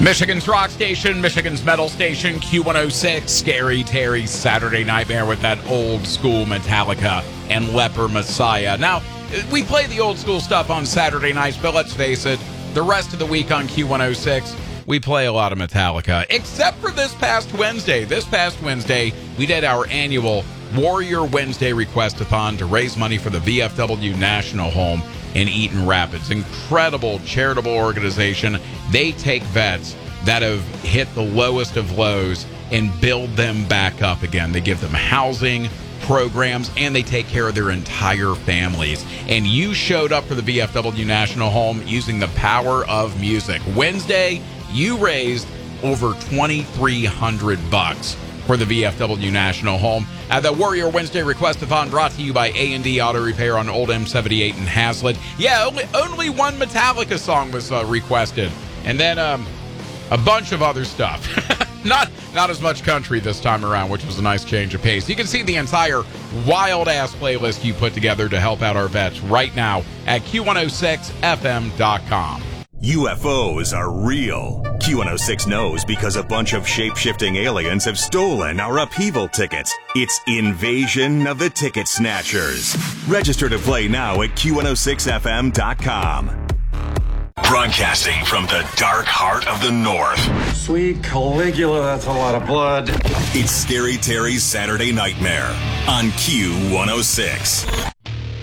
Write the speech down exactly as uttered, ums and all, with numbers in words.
Michigan's rock station, Michigan's metal station, Q one oh six, Scary Terry's Saturday Nightmare with that old school Metallica and Leper Messiah. Now, we play the old school stuff on Saturday nights, but let's face it, the rest of the week on Q one oh six, we play a lot of Metallica, except for this past Wednesday. This past Wednesday, we did our annual Warrior Wednesday Request-a-thon to raise money for the V F W National Home in Eaton Rapids. Incredible charitable organization. They take vets that have hit the lowest of lows and build them back up again. They give them housing, programs, and they take care of their entire families. And you showed up for the V F W National Home using the power of music. Wednesday, you raised over twenty-three hundred bucks for the V F W National Home. Uh, the Warrior Wednesday Request-a-thon brought to you by A and D Auto Repair on Old M seventy-eight in Hazlet. Yeah, only, only one Metallica song was uh, requested. And then um, a bunch of other stuff. not not as much country this time around, which was a nice change of pace. You can see the entire wild-ass playlist you put together to help out our vets right now at Q one oh six F M dot com. U F Os are real. Q one oh six knows because a bunch of shape-shifting aliens have stolen our upheaval tickets. It's Invasion of the Ticket Snatchers. Register to play now at Q one oh six F M dot com. Broadcasting from the dark heart of the North. Sweet Caligula, that's a lot of blood. It's Scary Terry's Saturday Nightmare on Q one oh six.